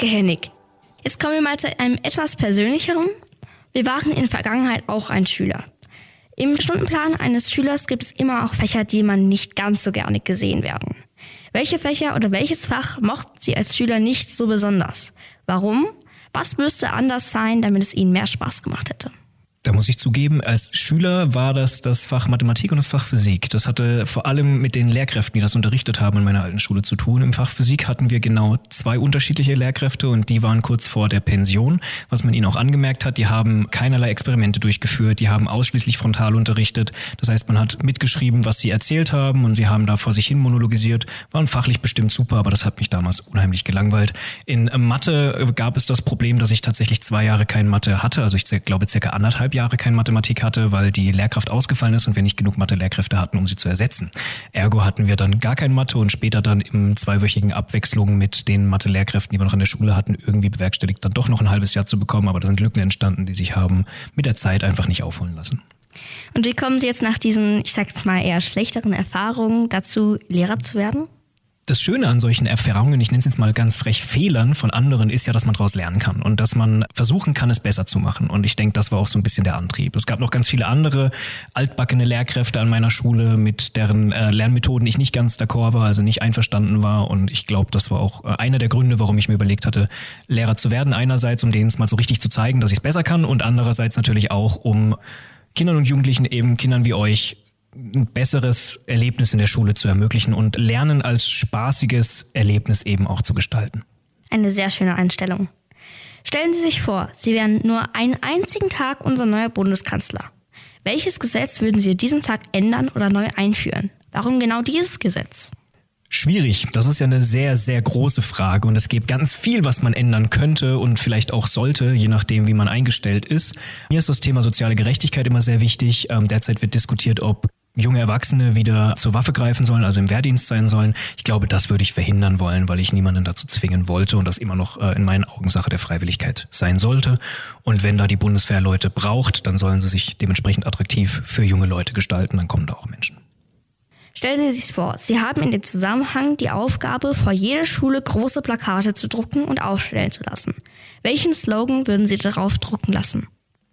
Danke, Hennig. Jetzt kommen wir mal zu einem etwas persönlicheren. Wir waren in der Vergangenheit auch ein Schüler. Im Stundenplan eines Schülers gibt es immer auch Fächer, die man nicht ganz so gerne gesehen werden. Welche Fächer oder welches Fach mochten Sie als Schüler nicht so besonders? Warum? Was müsste anders sein, damit es Ihnen mehr Spaß gemacht hätte? Da muss ich zugeben, als Schüler war das Fach Mathematik und das Fach Physik. Das hatte vor allem mit den Lehrkräften, die das unterrichtet haben, in meiner alten Schule zu tun. Im Fach Physik hatten wir genau 2 unterschiedliche Lehrkräfte und die waren kurz vor der Pension. Was man ihnen auch angemerkt hat, die haben keinerlei Experimente durchgeführt, die haben ausschließlich frontal unterrichtet. Das heißt, man hat mitgeschrieben, was sie erzählt haben und sie haben da vor sich hin monologisiert. Waren fachlich bestimmt super, aber das hat mich damals unheimlich gelangweilt. In Mathe gab es das Problem, dass ich tatsächlich 2 Jahre kein Mathe hatte, also ich glaube circa 1,5 Jahre keine Mathematik hatte, weil die Lehrkraft ausgefallen ist und wir nicht genug Mathe-Lehrkräfte hatten, um sie zu ersetzen. Ergo hatten wir dann gar kein Mathe und später dann im 2-wöchigen Abwechslung mit den Mathe-Lehrkräften, die wir noch in der Schule hatten, irgendwie bewerkstelligt, dann doch noch ein halbes Jahr zu bekommen. Aber da sind Lücken entstanden, die sich haben mit der Zeit einfach nicht aufholen lassen. Und wie kommen Sie jetzt nach diesen, ich sag's mal, eher schlechteren Erfahrungen dazu, Lehrer zu werden? Das Schöne an solchen Erfahrungen, ich nenne es jetzt mal ganz frech Fehlern von anderen, ist ja, dass man daraus lernen kann und dass man versuchen kann, es besser zu machen. Und ich denke, das war auch so ein bisschen der Antrieb. Es gab noch ganz viele andere altbackene Lehrkräfte an meiner Schule, mit deren Lernmethoden ich nicht ganz d'accord war, also nicht einverstanden war. Und ich glaube, das war auch einer der Gründe, warum ich mir überlegt hatte, Lehrer zu werden. Einerseits, um denen es mal so richtig zu zeigen, dass ich es besser kann, und andererseits natürlich auch, um Kindern und Jugendlichen, eben Kindern wie euch, ein besseres Erlebnis in der Schule zu ermöglichen und Lernen als spaßiges Erlebnis eben auch zu gestalten. Eine sehr schöne Einstellung. Stellen Sie sich vor, Sie wären nur einen einzigen Tag unser neuer Bundeskanzler. Welches Gesetz würden Sie an diesem Tag ändern oder neu einführen? Warum genau dieses Gesetz? Schwierig. Das ist ja eine sehr, sehr große Frage und es gibt ganz viel, was man ändern könnte und vielleicht auch sollte, je nachdem, wie man eingestellt ist. Mir ist das Thema soziale Gerechtigkeit immer sehr wichtig. Derzeit wird diskutiert, ob junge Erwachsene wieder zur Waffe greifen sollen, also im Wehrdienst sein sollen. Ich glaube, das würde ich verhindern wollen, weil ich niemanden dazu zwingen wollte und das immer noch in meinen Augen Sache der Freiwilligkeit sein sollte. Und wenn da die Bundeswehr Leute braucht, dann sollen sie sich dementsprechend attraktiv für junge Leute gestalten, dann kommen da auch Menschen. Stellen Sie sich vor, Sie haben in dem Zusammenhang die Aufgabe, vor jeder Schule große Plakate zu drucken und aufstellen zu lassen. Welchen Slogan würden Sie darauf drucken lassen?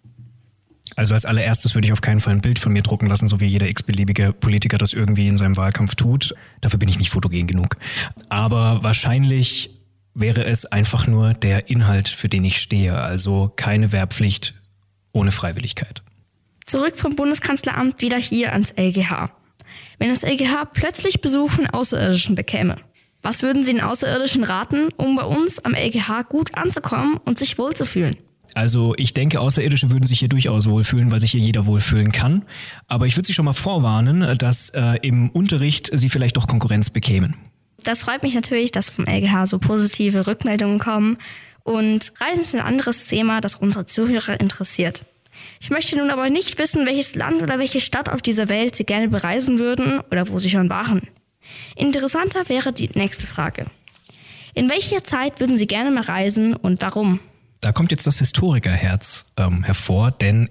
Also als allererstes würde ich auf keinen Fall ein Bild von mir drucken lassen, so wie jeder x-beliebige Politiker das irgendwie in seinem Wahlkampf tut. Dafür bin ich nicht fotogen genug. Aber wahrscheinlich wäre es einfach nur der Inhalt, für den ich stehe. Also keine Wehrpflicht ohne Freiwilligkeit. Zurück vom Bundeskanzleramt wieder hier ans LGH. Wenn das LGH plötzlich Besuch von Außerirdischen bekäme, was würden Sie den Außerirdischen raten, um bei uns am LGH gut anzukommen und sich wohlzufühlen? Also ich denke, Außerirdische würden sich hier durchaus wohlfühlen, weil sich hier jeder wohlfühlen kann. Aber ich würde Sie schon mal vorwarnen, dass im Unterricht Sie vielleicht doch Konkurrenz bekämen. Das freut mich natürlich, dass vom LGH so positive Rückmeldungen kommen. Und Reisen ist ein anderes Thema, das unsere Zuhörer interessiert. Ich möchte nun aber nicht wissen, welches Land oder welche Stadt auf dieser Welt Sie gerne bereisen würden oder wo Sie schon waren. Interessanter wäre die nächste Frage. In welcher Zeit würden Sie gerne mal reisen und warum? Da kommt jetzt das Historikerherz hervor, denn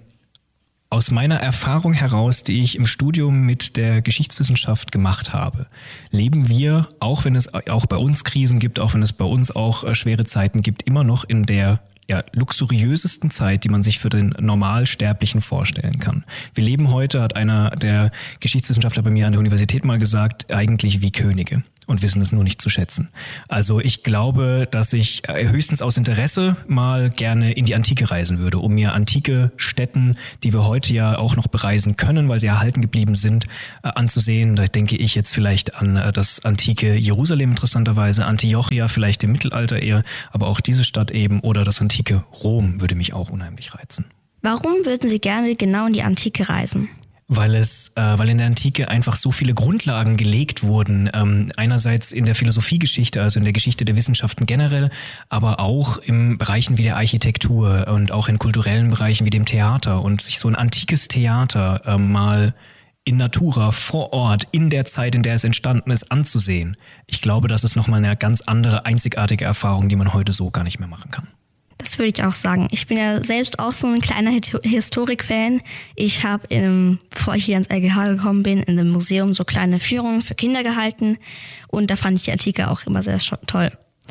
aus meiner Erfahrung heraus, die ich im Studium mit der Geschichtswissenschaft gemacht habe, leben wir, auch wenn es auch bei uns Krisen gibt, auch wenn es bei uns auch schwere Zeiten gibt, immer noch in der luxuriösesten Zeit, die man sich für den Normalsterblichen vorstellen kann. Wir leben heute, hat einer der Geschichtswissenschaftler bei mir an der Universität mal gesagt, eigentlich wie Könige und wissen es nur nicht zu schätzen. Also ich glaube, dass ich höchstens aus Interesse mal gerne in die Antike reisen würde, um mir antike Stätten, die wir heute ja auch noch bereisen können, weil sie erhalten geblieben sind, anzusehen. Da denke ich jetzt vielleicht an das antike Jerusalem interessanterweise, Antiochia vielleicht im Mittelalter eher, aber auch diese Stadt eben oder das antike Rom würde mich auch unheimlich reizen. Warum würden Sie gerne genau in die Antike reisen? Weil in der Antike einfach so viele Grundlagen gelegt wurden. Einerseits in der Philosophiegeschichte, also in der Geschichte der Wissenschaften generell, aber auch in Bereichen wie der Architektur und auch in kulturellen Bereichen wie dem Theater. Und sich so ein antikes Theater mal in Natura, vor Ort, in der Zeit, in der es entstanden ist, anzusehen. Ich glaube, das ist nochmal eine ganz andere, einzigartige Erfahrung, die man heute so gar nicht mehr machen kann. Das würde ich auch sagen. Ich bin ja selbst auch so ein kleiner Historik-Fan. Ich habe, bevor ich hier ins LGH gekommen bin, in einem Museum so kleine Führungen für Kinder gehalten. Und da fand ich die Antike auch immer sehr toll.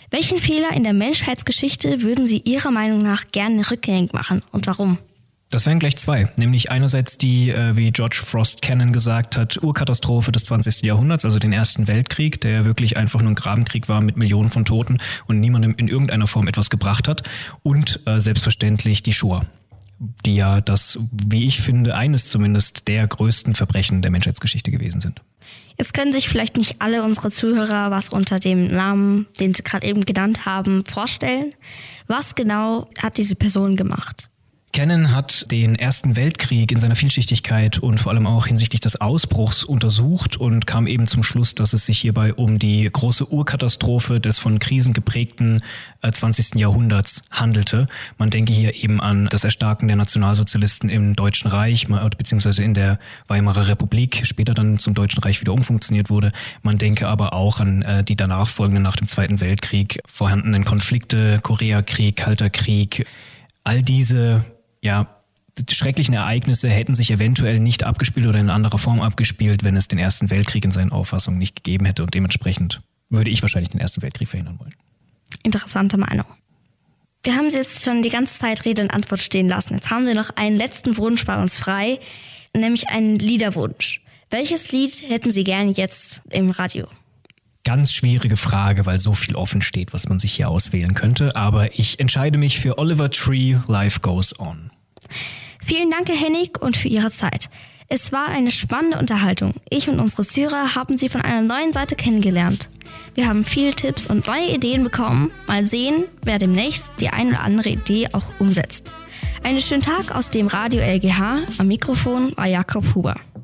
Welchen Fehler in der Menschheitsgeschichte würden Sie Ihrer Meinung nach gerne rückgängig machen und warum? Das wären gleich zwei, nämlich einerseits die, wie George Frost Cannon gesagt hat, Urkatastrophe des 20. Jahrhunderts, also den Ersten Weltkrieg, der ja wirklich einfach nur ein Grabenkrieg war mit Millionen von Toten und niemandem in irgendeiner Form etwas gebracht hat. Und selbstverständlich die Shoah, die ja das, wie ich finde, eines zumindest der größten Verbrechen der Menschheitsgeschichte gewesen sind. Jetzt können sich vielleicht nicht alle unsere Zuhörer was unter dem Namen, den Sie gerade eben genannt haben, vorstellen. Was genau hat diese Person gemacht? Cannon hat den Ersten Weltkrieg in seiner Vielschichtigkeit und vor allem auch hinsichtlich des Ausbruchs untersucht und kam eben zum Schluss, dass es sich hierbei um die große Urkatastrophe des von Krisen geprägten 20. Jahrhunderts handelte. Man denke hier eben an das Erstarken der Nationalsozialisten im Deutschen Reich beziehungsweise in der Weimarer Republik, später dann zum Deutschen Reich wieder umfunktioniert wurde. Man denke aber auch an die danach folgenden, nach dem Zweiten Weltkrieg vorhandenen Konflikte, Koreakrieg, Kalter Krieg. All diese die schrecklichen Ereignisse hätten sich eventuell nicht abgespielt oder in anderer Form abgespielt, wenn es den Ersten Weltkrieg in seinen Auffassungen nicht gegeben hätte. Und dementsprechend würde ich wahrscheinlich den Ersten Weltkrieg verhindern wollen. Interessante Meinung. Wir haben Sie jetzt schon die ganze Zeit Rede und Antwort stehen lassen. Jetzt haben Sie noch einen letzten Wunsch bei uns frei, nämlich einen Liederwunsch. Welches Lied hätten Sie gern jetzt im Radio? Ganz schwierige Frage, weil so viel offen steht, was man sich hier auswählen könnte. Aber ich entscheide mich für Oliver Tree, Life Goes On. Vielen Dank, Herr Hennig, und für Ihre Zeit. Es war eine spannende Unterhaltung. Ich und unsere Zuhörer haben Sie von einer neuen Seite kennengelernt. Wir haben viele Tipps und neue Ideen bekommen. Mal sehen, wer demnächst die ein oder andere Idee auch umsetzt. Einen schönen Tag aus dem Radio LGH. Am Mikrofon war Jakob Huber.